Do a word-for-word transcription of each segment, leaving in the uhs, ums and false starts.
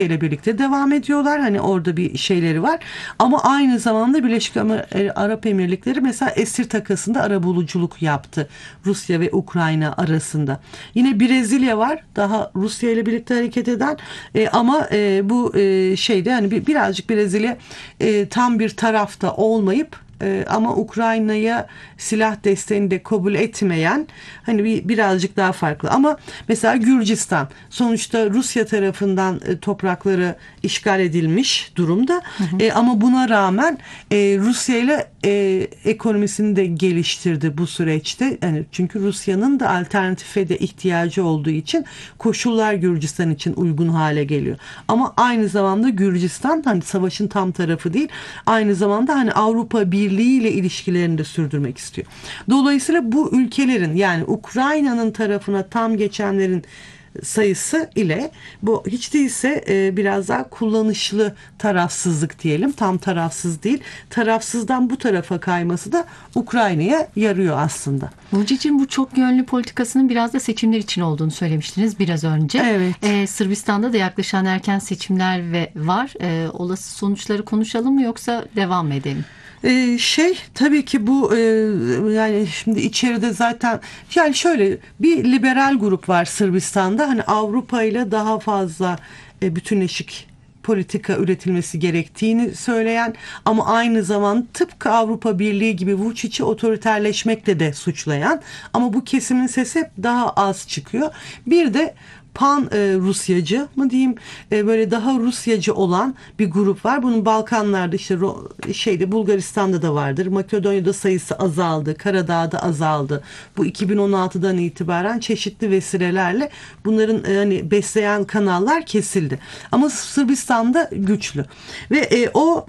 ile birlikte devam ediyorlar. Hani orada bir şeyleri var. Ama aynı zamanda Birleşik Arap Emirlikleri mesela esir takasında arabuluculuk yaptı. Rusya ve Ukrayna arasında. Yine Brezilya var. Daha Rusya ile birlikte hareket eden. E, ama e, bu e, şeyde hani bir, birazcık Brezilya e, tam bir tarafta olmayıp ama Ukrayna'ya silah desteğini de kabul etmeyen hani bir, birazcık daha farklı. Ama mesela Gürcistan sonuçta Rusya tarafından toprakları işgal edilmiş durumda. Hı hı. E, ama buna rağmen e, Rusya ile e, ekonomisini de geliştirdi bu süreçte. Yani çünkü Rusya'nın da alternatife de ihtiyacı olduğu için koşullar Gürcistan için uygun hale geliyor. Ama aynı zamanda Gürcistan hani savaşın tam tarafı değil. Aynı zamanda hani Avrupa Birliği ile ilişkilerini de sürdürmek istiyor. Dolayısıyla bu ülkelerin yani Ukrayna'nın tarafına tam geçenlerin sayısı ile bu hiç değilse e, biraz daha kullanışlı tarafsızlık diyelim. Tam tarafsız değil. Tarafsızdan bu tarafa kayması da Ukrayna'ya yarıyor aslında. Vučić'in bu çok yönlü politikasının biraz da seçimler için olduğunu söylemiştiniz biraz önce. Evet. Ee, Sırbistan'da da yaklaşan erken seçimler ve var. Ee, olası sonuçları konuşalım mı yoksa devam mı edelim? Ee, şey tabii ki bu e, yani şimdi içeride zaten yani şöyle bir liberal grup var Sırbistan'da hani Avrupa ile daha fazla e, bütünleşik politika üretilmesi gerektiğini söyleyen ama aynı zamanda tıpkı Avrupa Birliği gibi Vučić'i otoriterleşmekle de suçlayan ama bu kesimin sesi hep daha az çıkıyor. Bir de pan e, Rusyacı mı diyeyim e, böyle daha Rusyacı olan bir grup var. Bunun Balkanlarda işte Ro- şeyde Bulgaristan'da da vardır. Makedonya'da sayısı azaldı. Karadağ'da azaldı. Bu iki bin on altıdan itibaren çeşitli vesilelerle bunların e, hani besleyen kanallar kesildi. Ama Sırbistan'da güçlü. Ve e, o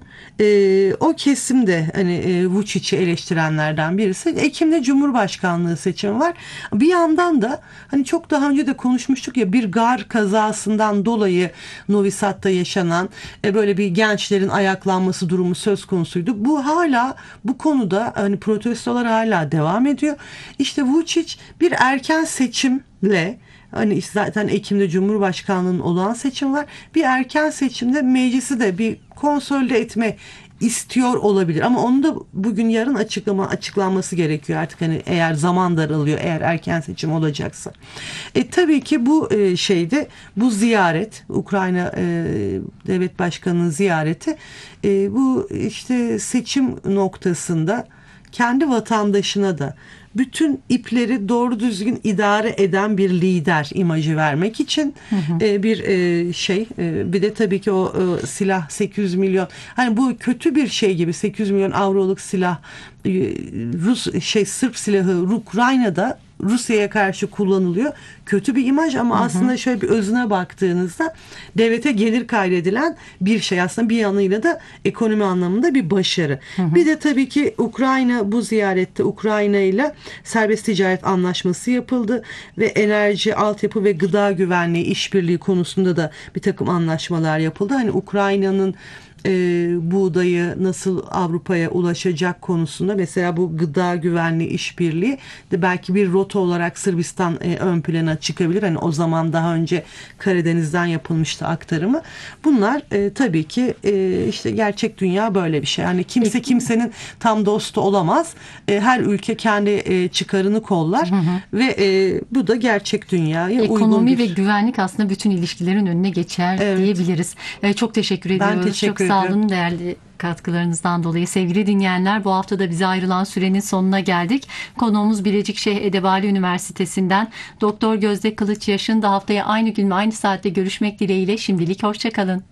e, o kesimde hani e, Vučić'i eleştirenlerden birisi. Ekim'de Cumhurbaşkanlığı seçimi var. Bir yandan da hani çok daha önce de konuşmuştuk ya bir gar kazasından dolayı Novi Sad'da yaşanan e, böyle bir gençlerin ayaklanması durumu söz konusuydu. Bu hala bu konuda hani protestolar hala devam ediyor. İşte Vučić bir erken seçimle hani zaten Ekim'de Cumhurbaşkanlığının olağan seçim var. Bir erken seçimde meclisi de bir konsolide etme istiyor olabilir ama onun da bugün yarın açıklama açıklanması gerekiyor artık hani eğer zaman daralıyor eğer erken seçim olacaksa. E, tabii ki bu e, şeyde bu ziyaret Ukrayna e, devlet başkanının ziyareti e, bu işte seçim noktasında kendi vatandaşına da bütün ipleri doğru düzgün idare eden bir lider imajı vermek için hı hı. E, bir e, şey e, bir de tabii ki o e, silah sekiz yüz milyon hani bu kötü bir şey gibi sekiz yüz milyon avroluk silah e, Rus şey Sırp silahı Ukrayna'da Rusya'ya karşı kullanılıyor. Kötü bir imaj ama hı hı. aslında şöyle bir özüne baktığınızda devlete gelir kaydedilen bir şey. Aslında bir yanıyla da ekonomi anlamında bir başarı. Hı hı. Bir de tabii ki Ukrayna bu ziyarette Ukrayna ile serbest ticaret anlaşması yapıldı ve enerji, altyapı ve gıda güvenliği işbirliği konusunda da bir takım anlaşmalar yapıldı. Hani Ukrayna'nın e, buğdayı nasıl Avrupa'ya ulaşacak konusunda mesela bu gıda güvenliği işbirliği de belki bir rota olarak Sırbistan e, ön plana çıkabilir. Hani o zaman daha önce Karadeniz'den yapılmıştı aktarımı. Bunlar e, tabii ki e, işte gerçek dünya böyle bir şey. Yani kimse kimsenin tam dostu olamaz. E, her ülke kendi e, çıkarını kollar hı hı. ve e, bu da gerçek dünyaya uygun bir... Ekonomi ve güvenlik aslında bütün ilişkilerin önüne geçer evet. diyebiliriz. E, çok teşekkür ediyoruz. Ben teşekkür çok sağ olun değerli katkılarınızdan dolayı. Sevgili dinleyenler, bu hafta da bize ayrılan sürenin sonuna geldik. Konuğumuz Bilecikşehir Edebali Üniversitesi'nden Doktor Gözde Kılıç Yaşın da haftaya aynı gün ve aynı saatte görüşmek dileğiyle şimdilik hoşça kalın.